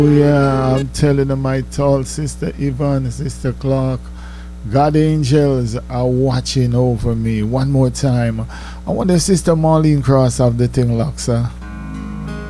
Yeah, I'm telling you, my tall sister Yvonne, sister Clark, God angels are watching over me. One more time. I want the sister Marlene Cross have the thing locked, sir.